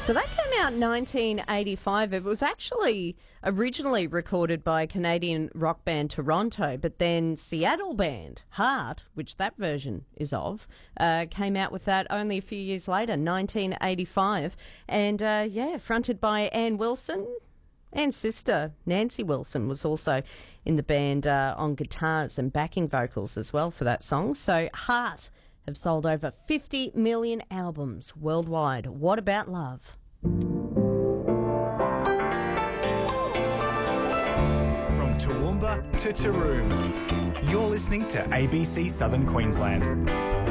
So that came out in 1985. It was actually originally recorded by Canadian rock band Toronto, but then Seattle band Heart, which that version is of, came out with that only a few years later, 1985. And, fronted by Ann Wilson. Ann's sister, Nancy Wilson, was also in the band on guitars and backing vocals as well for that song. So Heart have sold over 50 million albums worldwide. What about love? From Toowoomba to Taroom, you're listening to ABC Southern Queensland.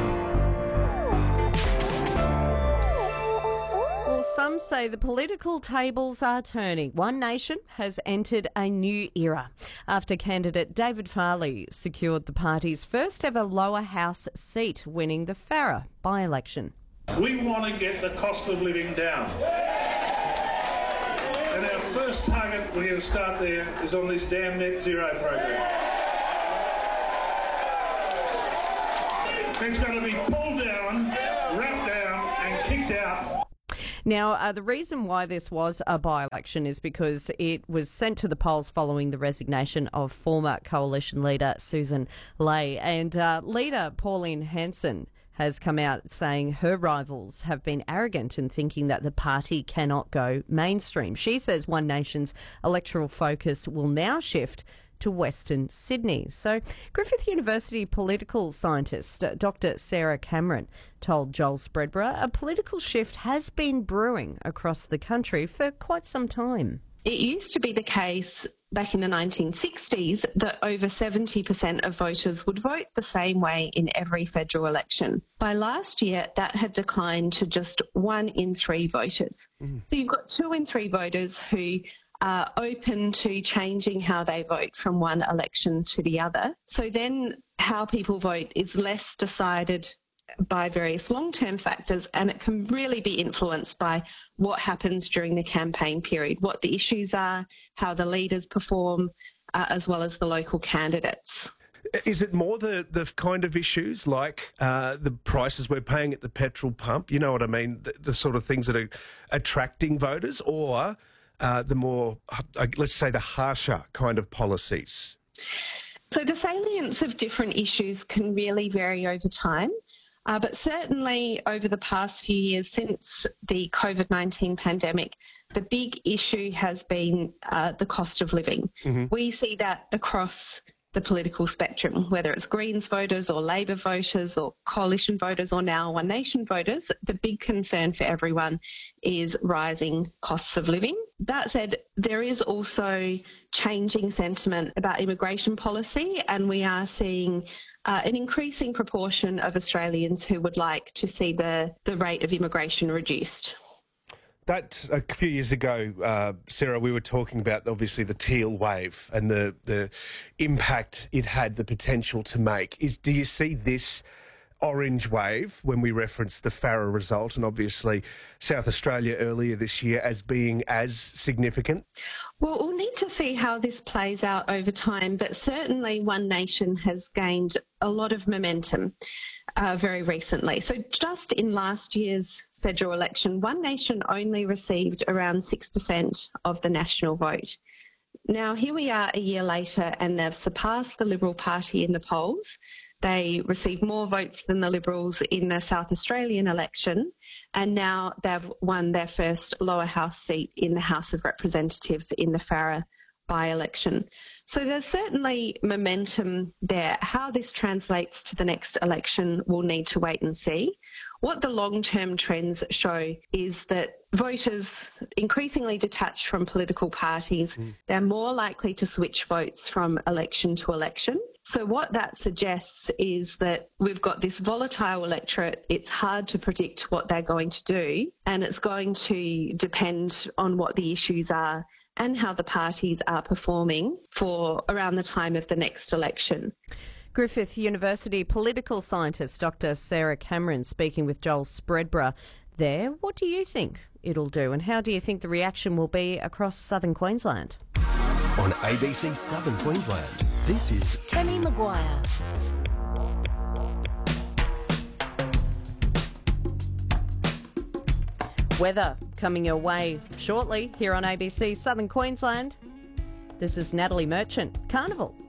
Well, some say the political tables are turning. One Nation has entered a new era after candidate David Farley secured the party's first ever lower house seat, winning the Farrer by-election. We want to get the cost of living down. And our first target, we're going to start there, is on this damn net zero program. It's going to be pulled down, wrapped down and kicked out. Now, the reason why this was a by-election is because it was sent to the polls following the resignation of former Coalition leader Susan Ley. And leader Pauline Hanson has come out saying her rivals have been arrogant in thinking that the party cannot go mainstream. She says One Nation's electoral focus will now shift to Western Sydney. So Griffith University political scientist Dr. Sarah Cameron told Joel Spreadborough a political shift has been brewing across the country for quite some time. It used to be the case back in the 1960s that over 70% of voters would vote the same way in every federal election. By last year, that had declined to just 1 in 3 voters. So you've got 2 in 3 voters who are open to changing how they vote from one election to the other. So then how people vote is less decided by various long-term factors, and it can really be influenced by what happens during the campaign period, what the issues are, how the leaders perform, as well as the local candidates. Is it more the kind of issues like the prices we're paying at the petrol pump, you know what I mean, the sort of things that are attracting voters, or the more, let's say, the harsher kind of policies? So the salience of different issues can really vary over time. But certainly over the past few years since the COVID-19 pandemic, the big issue has been the cost of living. We see that across the political spectrum, whether it's Greens voters or Labor voters or Coalition voters or now One Nation voters. The big concern for everyone is rising costs of living. That said, there is also changing sentiment about immigration policy, and we are seeing an increasing proportion of Australians who would like to see the rate of immigration reduced. That a few years ago, Sarah, we were talking about obviously the teal wave and the impact it had the potential to make. Do you see this orange wave, when we reference the Farrer result and obviously South Australia earlier this year, as being as significant? Well, we'll need to see how this plays out over time, but certainly One Nation has gained a lot of momentum very recently. So just in last year's federal election, One Nation only received around 6% of the national vote. Now, here we are a year later, and they've surpassed the Liberal Party in the polls. They received more votes than the Liberals in the South Australian election, and now they've won their first lower house seat in the House of Representatives in the Farrer by-election. So there's certainly momentum there. How this translates to the next election, we'll need to wait and see. What the long-term trends show is that voters increasingly detached from political parties, they're more likely to switch votes from election to election. So what that suggests is that we've got this volatile electorate. It's hard to predict what they're going to do, and it's going to depend on what the issues are and how the parties are performing for around the time of the next election. Griffith University political scientist Dr. Sarah Cameron speaking with Joel Spreadborough there. What do you think it'll do, and how do you think the reaction will be across southern Queensland? On ABC Southern Queensland, this is Kemi Maguire. Weather coming your way shortly here on ABC Southern Queensland. This is Natalie Merchant, Carnival.